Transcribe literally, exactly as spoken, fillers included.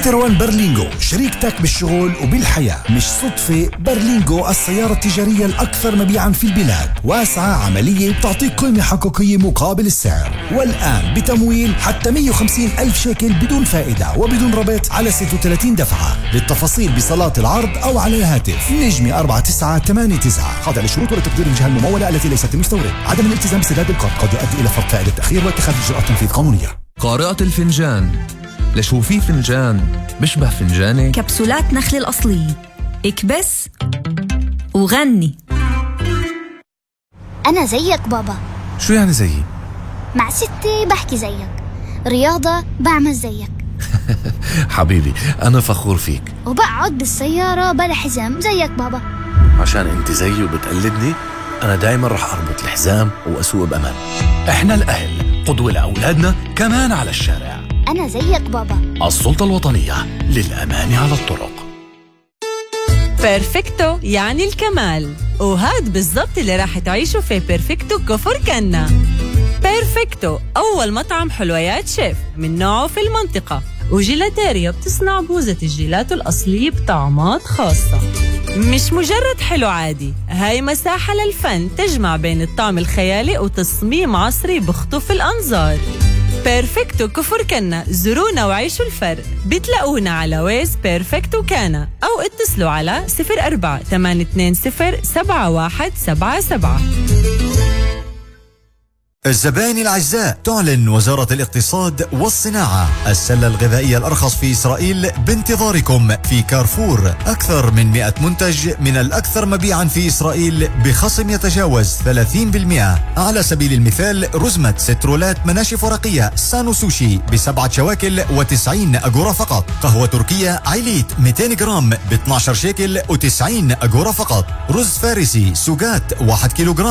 ستروان برلينغو، شريكتك بالشغل وبالحياة. مش صدفة برلينغو السيارة التجارية الأكثر مبيعا في البلاد، واسعة عملية بتعطيك قيمة حقيقية مقابل السعر، والآن بتمويل حتى مية وخمسين ألف شيكل بدون فائدة وبدون ربط على ستة وثلاثين دفعة. للتفاصيل بصالات العرض أو على الهاتف نجمة أربعة تسعة ثمانية تسعة. خاضع للشروط والتقدير الجهة الممولة التي ليست المستورد. عدم الالتزام بسداد القرض قد يؤدي إلى فرض فائدة تأخير واتخاذ إجراءات تنفيذ قانونية. قارئة الفنجان، ليش هو في فنجان بشبه فنجاني؟ كبسولات نخل الأصلية، اكبس وغني. أنا زيك بابا. شو يعني زيي؟ مع ستي بحكي زيك، رياضة بعمل زيك. حبيبي أنا فخور فيك. وبقعد بالسيارة بلا حزام زيك بابا. عشان أنت زيي وبتقلدني، أنا دايما رح أربط الحزام وأسوق بأمان. إحنا الأهل قدوة لأولادنا كمان على الشارع. أنا زيك بابا. السلطة الوطنية للأمان على الطرق. بيرفكتو يعني الكمال، وهاد بالضبط اللي راح تعيشوا في بيرفكتو كفر كنا. بيرفكتو أول مطعم حلويات شيف من نوعه في المنطقة، وجيلاتيريا بتصنع بوزة الجيلاتو الأصلية بطعمات خاصة. مش مجرد حلو عادي، هاي مساحة للفن تجمع بين الطعم الخيالي وتصميم عصري بخطف الأنظار. بيرفكتو كفر كنا، زورونا وعيشوا الفرق. بتلاقونا على ويز بيرفكتو كانا، أو اتصلوا على صفر أربعة ثمانية اثنين صفر سبعة واحد سبعة سبعة. الزبائن الأعزاء، تعلن وزارة الاقتصاد والصناعة السلة الغذائية الأرخص في إسرائيل بانتظاركم في كارفور. أكثر من مئة منتج من الأكثر مبيعا في إسرائيل بخصم يتجاوز ثلاثين بالمئة. على سبيل المثال، رزمة سترولات مناشف ورقية سانو سوشي بسبعة شواكل وتسعين أجورة فقط. قهوة تركية عيليت مئتين جرام ب اثناشر شيكل وتسعين أجورة فقط. رز فارسي سوغات واحد كيلوغرام